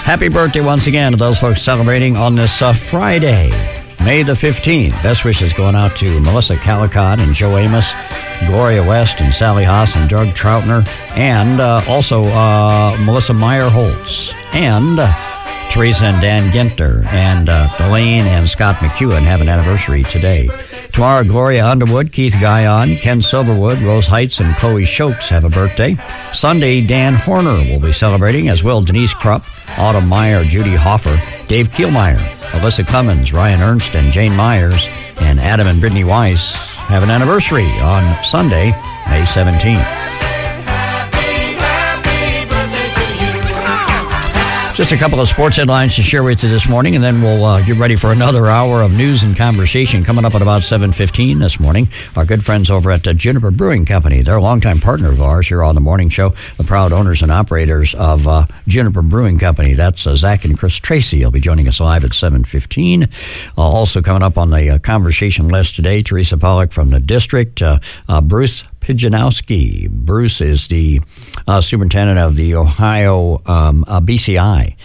Happy birthday once again to those folks celebrating on this Friday, May the 15th. Best wishes going out to Melissa Calicott and Joe Amos, Gloria West and Sally Haas and Doug Troutner, and also Melissa Meyer-Holtz, and Teresa and Dan Ginter, and Elaine and Scott McEwen have an anniversary today. Tomorrow, Gloria Underwood, Keith Guyon, Ken Silverwood, Rose Heights, and Chloe Shokes have a birthday. Sunday, Dan Horner will be celebrating, as will Denise Krupp, Autumn Meyer, Judy Hoffer, Dave Kielmeyer, Alyssa Clemens, Ryan Ernst, and Jane Myers, and Adam and Brittany Weiss have an anniversary on Sunday, May 17th. Just a couple of sports headlines to share with you this morning, and then we'll get ready for another hour of news and conversation coming up at about 7:15 this morning. Our good friends over at Juniper Brewing Company, they're a longtime partner of ours here on the morning show, the proud owners and operators of Juniper Brewing Company. That's Zach and Chris Tracy. Will be joining us live at 7:15. Also coming up on the conversation list today, Teresa Pollock from the district, Bruce Pijanowski. Bruce is the superintendent of the Ohio BCI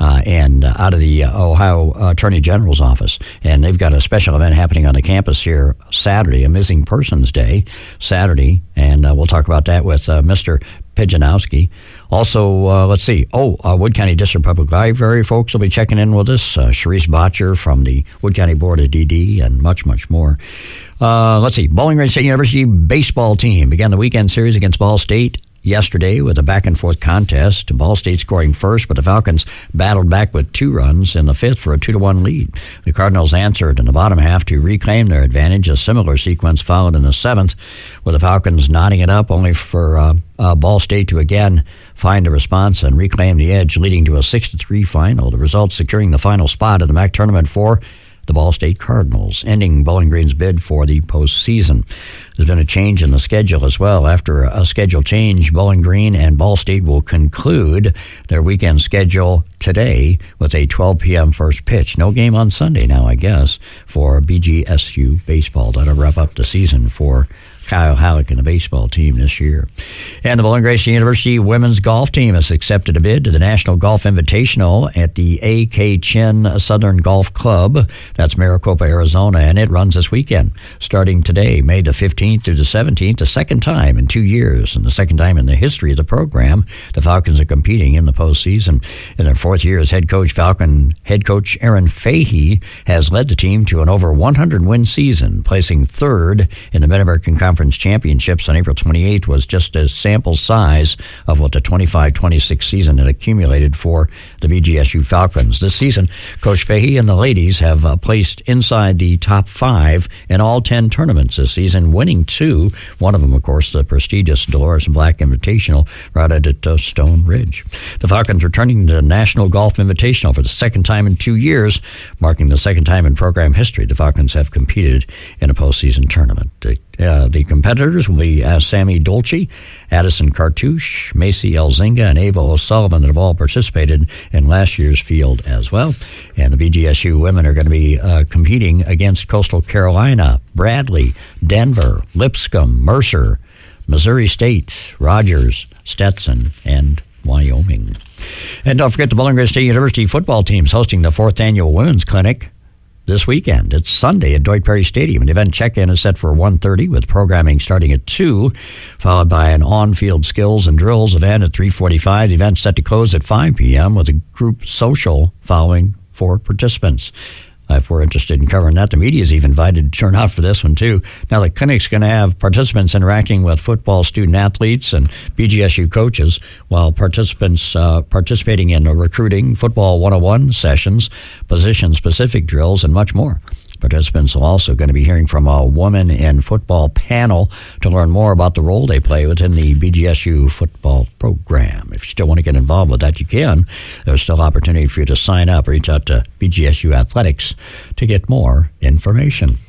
and out of the Ohio Attorney General's office. And they've got a special event happening on the campus here Saturday, a Missing Persons Day Saturday. And we'll talk about that with Mr. Pijanowski. Also, let's see. Wood County District Public Library folks will be checking in with us. Sharice Botcher from the Wood County Board of DD and much, much more. Let's see. Bowling Green State University baseball team began the weekend series against Ball State yesterday with a back-and-forth contest. Ball State scoring first, but the Falcons battled back with 2 runs in the 5th for a 2-1 lead. The Cardinals answered in the bottom half to reclaim their advantage. A similar sequence followed in the 7th, with the Falcons knotting it up, only for Ball State to again find a response and reclaim the edge, leading to a 6-3 final. The result securing the final spot in the MAC tournament for the Ball State Cardinals, ending Bowling Green's bid for the postseason. There's been a change in the schedule as well. After a schedule change, Bowling Green and Ball State will conclude their weekend schedule today with a 12 p.m. first pitch. No game on Sunday now, I guess, for BGSU baseball. That'll wrap up the season for Kyle Halleck and the baseball team this year. And the Bowling Green State University women's golf team has accepted a bid to the National Golf Invitational at the A.K. Chin Southern Golf Club. That's Maricopa, Arizona, and it runs this weekend, starting today, May the 15th through the 17th, the second time in 2 years, and the second time in the history of the program. The Falcons are competing in the postseason. In their 4th year as head coach, Falcon head coach Aaron Fahey has led the team to an over 100-win season, placing 3rd in the Mid-American Conference Championships on April 28th was just a sample size of what the 25-26 season had accumulated for the BGSU Falcons. This season, Coach Fahey and the ladies have placed inside the top 5 in all 10 tournaments this season, winning 2. One of them, of course, the prestigious Dolores Black Invitational right at Stone Ridge. The Falcons returning to the National Golf Invitational for the second time in 2 years, marking the second time in program history the Falcons have competed in a postseason tournament. The competitors will be Sammy Dolce, Addison Cartouche, Macy Elzinga, and Ava O'Sullivan that have all participated in last year's field as well. And the BGSU women are going to be competing against Coastal Carolina, Bradley, Denver, Lipscomb, Mercer, Missouri State, Rogers, Stetson, and Wyoming. And don't forget the Bowling Green State University football team's hosting the 4th annual Women's Clinic this weekend. It's Sunday at Dwight Perry Stadium. The event check-in is set for 1:30 with programming starting at 2, followed by an on-field skills and drills event at 3:45. The event set to close at 5 p.m. with a group social following for participants. If we're interested in covering that, the media is even invited to turn out for this one, too. Now, the clinic's going to have participants interacting with football student-athletes and BGSU coaches, while participants participating in recruiting, football 101 sessions, position-specific drills, and much more. Participants are also going to be hearing from a woman in football panel to learn more about the role they play within the BGSU football program. If you still want to get involved with that, you can. There's still opportunity for you to sign up. Reach out to BGSU Athletics to get more information.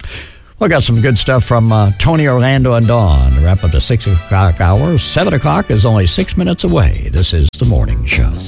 We got some good stuff from Tony, Orlando, and Dawn to wrap up the 6 o'clock hour. 7 o'clock is only 6 minutes away. This is The Morning Show.